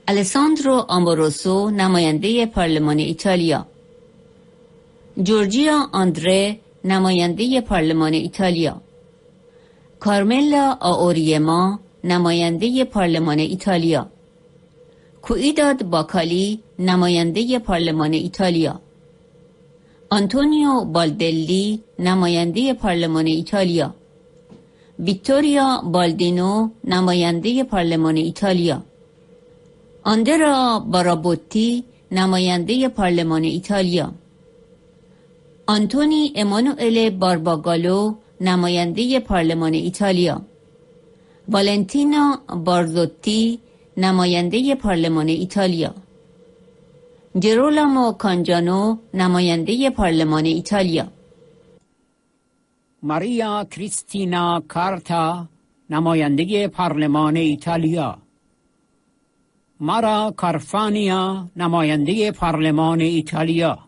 الساندرو آموروسو نماینده پارلمان ایتالیا، جورجیا آندره نماینده پارلمان ایتالیا، کارملا آوریما نماینده پارلمان ایتالیا، کویداد باکالی نماینده پارلمان ایتالیا، آنتونیو بالدلی نماینده پارلمان ایتالیا، ویکتوریا بالدینو نماینده پارلمان ایتالیا، آندرا بارابوتی نماینده پارلمان ایتالیا، آنتونی امانوئل بارباگالو نماینده پارلمان ایتالیا، والنتینا بارزوتی نماینده پارلمان ایتالیا، جرولامو کانجانو نماینده پارلمان ایتالیا، ماریا کریستینا کارتا نماینده پارلمان ایتالیا، مارا کارفانیا نماینده پارلمان ایتالیا،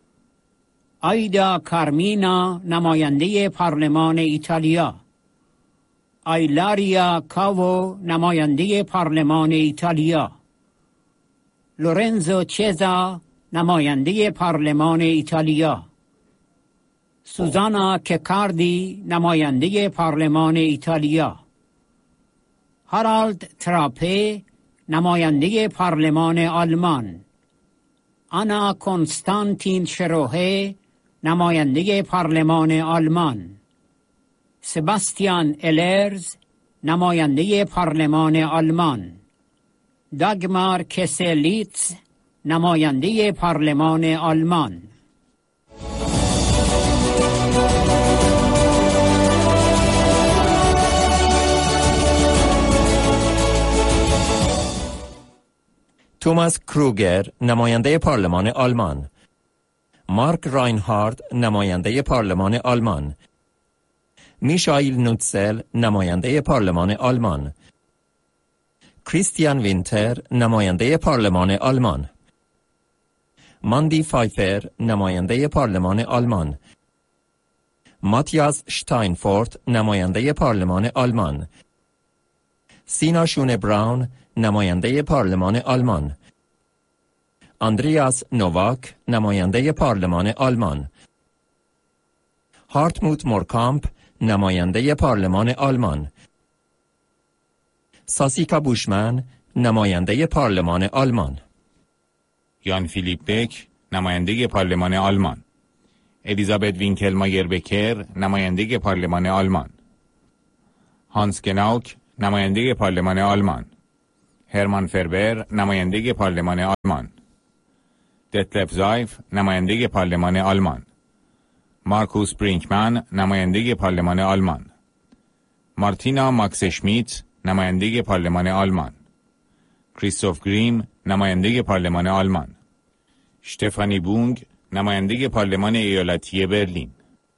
آیدا کارمینا نماینده پارلمان ایتالیا، ایلاریا کاوو نماینده پارلمان ایتالیا، لورنزو چزا نماینده پارلمان ایتالیا، سوزانا ککاردی نماینده پارلمان ایتالیا، هارالد تراپه نماینده پارلمان آلمان، آنا کنستانتین شروهه نماینده پارلمان آلمان، سباستیان الرز نماینده پارلمان آلمان، داگمار کسلیتس نماینده پارلمان آلمان. توماس کروگر نماینده پارلمان آلمان، مارک راینهارد نماینده پارلمان آلمان، میشایل نوتسل نماینده پارلمان آلمان، کریستیان وینتر نماینده پارلمان آلمان، ماندی فایفر نماینده پارلمان آلمان، ماتیاس شتاینفورت نماینده پارلمان آلمان، سینا شونه براون نماینده پارلمان آلمان، اندریاس نوواک نماینده پارلمان آلمان، هارتموت مورکامپ نماینده پارلمان آلمان، ساسیکا بوشمن نماینده پارلمان آلمان، یان فیلیپ بک نماینده پارلمان آلمان، الیزابت وینکلمایر بکر نماینده پارلمان آلمان، هانس گناوک نماینده پارلمان آلمان، هرمان فربر نماینده پارلمان آلمان، دتلف زایف نماینده پارلمان آلمان، مارکوس برینکمن نماینده پارلمان آلمان، مارتینا ماکس شمیت نماینده پارلمان آلمان، کریستوف گریم نماینده پارلمان آلمان، شتفانی بونگ نماینده پارلمان ایالتی برلین.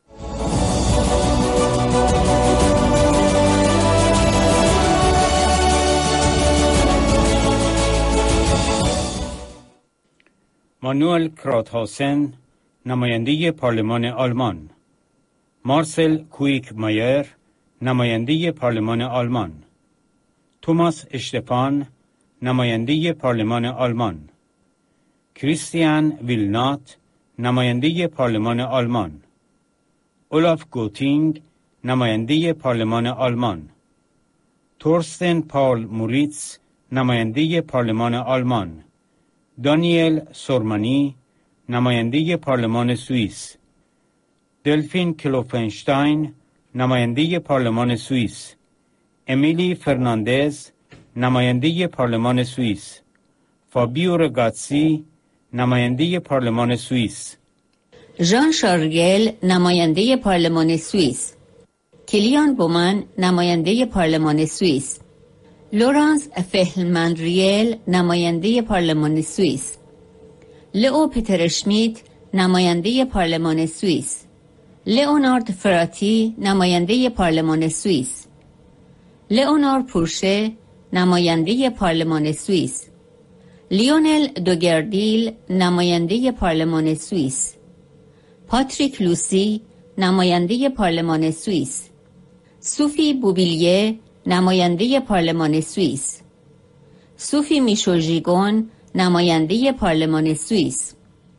مانوئل کراتهاسن نماینده پارلمان آلمان، مارسل کویک مایر نماینده پارلمان آلمان، توماس اشتفان نماینده پارلمان آلمان، کریستیان ویلنات نماینده پارلمان آلمان، اولاف گوتینگ نماینده پارلمان آلمان، تورستن پاول موریتس نماینده پارلمان آلمان، دانیل سورمانی نماینده پارلمان سوئیس، دلفین کلوفنشتاین نماینده پارلمان سوئیس، امیلی فرناندز نماینده پارلمان سوئیس، فابیو رگاتسی نماینده پارلمان سوئیس، ژان شارگل نماینده پارلمان سوئیس، کلیان بومن نماینده پارلمان سوئیس، لورانس فهلمنریل نماینده پارلمان سوئیس، لئو پیتر اشمیت نماینده پارلمان سوئیس، لئونارد فراتی نماینده پارلمان سوئیس، لئونار پورشه نماینده پارلمان سوئیس، لیونل دوگردیل نماینده پارلمان سوئیس، پاتریک لوسی نماینده پارلمان سوئیس، سوفی بوبیلیه نماینده پارلمان سوئیس، سوفی میشوژیگون نماینده پارلمان سوئیس.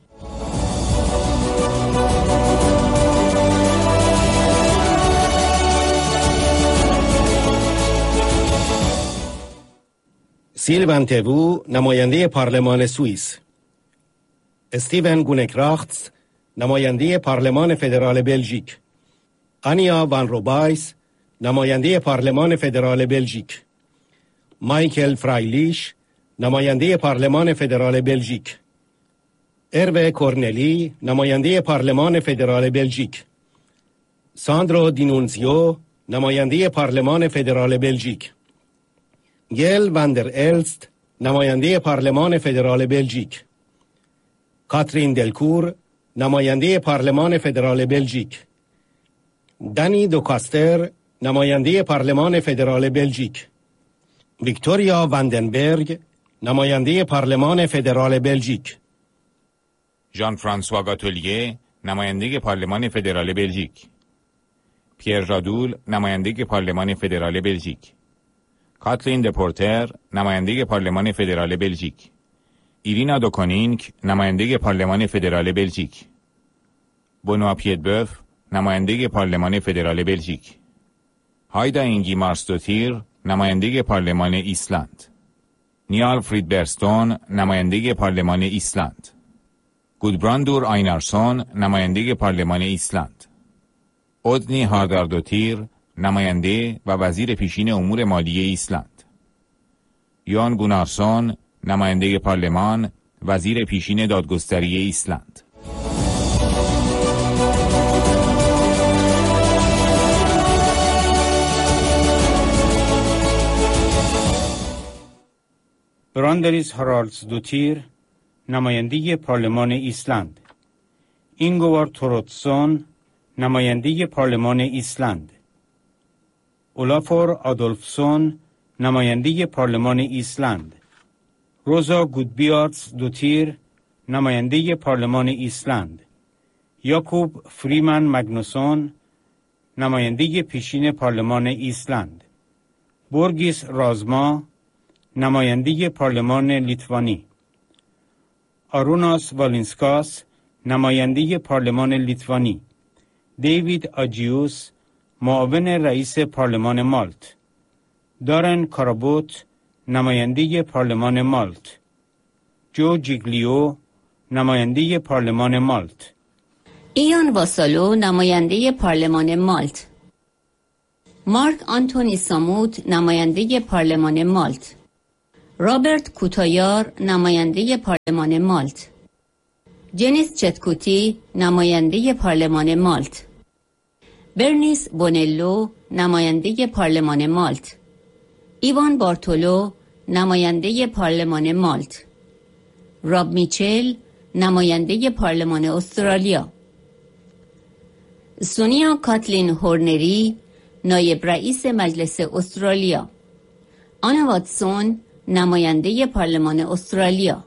سیلوان تبو نماینده پارلمان سوئیس. استیون گونکراختس نماینده پارلمان فدرال بلژیک. آنیا وان روبایس نماینده پارلمان فدرال بلژیک. مایکل فرایلیش نماینده پارلمان فدرال بلژیک. اروه کورنلی نماینده پارلمان فدرال بلژیک. ساندرو دینونزیو نماینده پارلمان فدرال بلژیک. گل واندر الست نماینده پارلمان فدرال بلژیک. کاترین دلکور نماینده پارلمان فدرال بلژیک. دانی دوکاستر نماینده پارلمان فدرال بلژیک. ویکتوریا واندنبرگ نماینده پارلمان فدرال بلژیک. ژان فرانسوا گاتولیه نماینده پارلمان فدرال بلژیک. پیر رادول نماینده پارلمان فدرال بلژیک. کاتلین دپورتر نماینده پارلمان فدرال بلژیک. ایرینا دوکونینک نماینده پارلمان فدرال بلژیک. بونوا پیدبوف نماینده پارلمان فدرال بلژیک. هایدا اینگی مارستوتیر نماینده پارلمان ایسلند. نیال فریدبرستون نماینده پارلمان ایسلند. گودبراندور آینارسون نماینده پارلمان ایسلند. اودنی هارداردوتیر نماینده و وزیر پیشین امور مالی ایسلند. یان گونارسون نماینده پارلمان، وزیر پیشین دادگستری ایسلند. براندریس هارالدسدوتیر نماینده پارلمان ایسلند. اینگوار توروتسون نماینده پارلمان ایسلند. اولافور آدولفسون نماینده پارلمان ایسلند. روزا گودبیارتسدوتیر نماینده پارلمان ایسلند. یاکوب فریمن مگنوسون نماینده پیشین پارلمان ایسلند. بورگیس رازما نماینده پارلمان لیتوانی. آروناس والینسکاس نماینده پارلمان لیتوانی. دیوید آجیوس معاون رئیس پارلمان مالت. دارن کارابوت نماینده پارلمان مالت. جو جیگلیو نماینده پارلمان مالت. ایان واسالو نماینده پارلمان مالت. مارک آنتونی ساموت نماینده پارلمان مالت. رابرت کوتایار نماینده پارلمان مالت. جنیس چتکوتی نماینده پارلمان مالت. برنیس بونلو نماینده پارلمان مالت. ایوان بارتولو نماینده پارلمان مالت. راب میچل نماینده پارلمان استرالیا. سونیا کاتلین هورنری نایب رئیس مجلس استرالیا. آنا واتسون نماینده پارلمان استرالیا.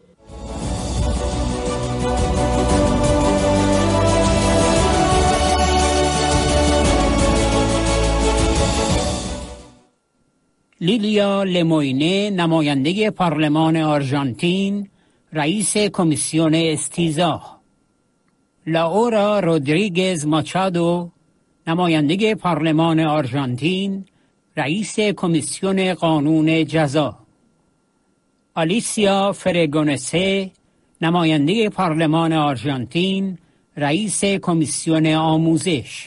لیلیا لموینه نماینده پارلمان آرژانتین، رئیس کمیسیون استیزا. لاورا رودریگز ماچادو نماینده پارلمان آرژانتین، رئیس کمیسیون قانون جزا. آلیسیا فرگونسه نماینده پارلمان آرژانتین، رئیس کمیسیون آموزش.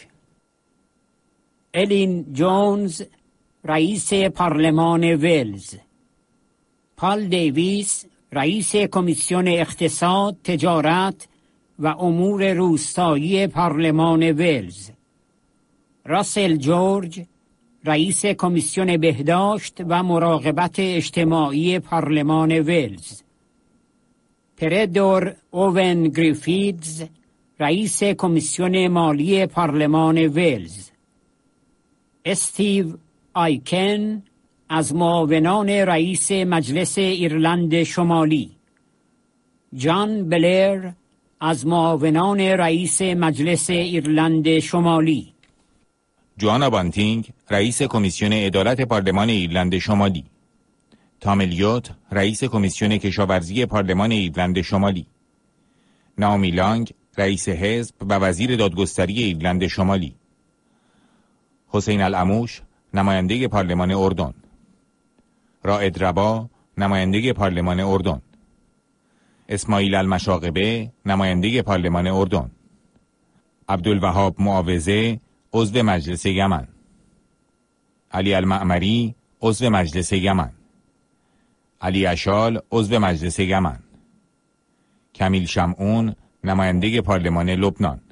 الین جونز رئیس پارلمان ولز. پال دیویس رئیس کمیسیون اقتصاد، تجارت و امور روستایی پارلمان ولز. راسل جورج رئیس کمیسیون بهداشت و مراقبت اجتماعی پارلمان ولز. پردور اوون گریفیدز رئیس کمیسیون مالی پارلمان ولز. استیو آیکن از معاونان رئیس مجلس ایرلند شمالی. جان بلر از معاونان رئیس مجلس ایرلند شمالی. جوانا بانتینگ رئیس کمیسیون عدالت پارلمان ایرلند شمالی. تام الیوت رئیس کمیسیون کشاورزی پارلمان ایرلند شمالی. نامی لانگ رئیس حزب و وزیر دادگستری ایرلند شمالی. حسین العموش نماینده پارلمان اردن. رائد ربا نماینده پارلمان اردن. اسماعیل المشاغبه نماینده پارلمان اردن. عبدالوهاب معاوضه عضو مجلس یمن. علی المعمری عضو مجلس یمن. علی اشال عضو مجلس یمن. کمیل شمعون نماینده پارلمان لبنان.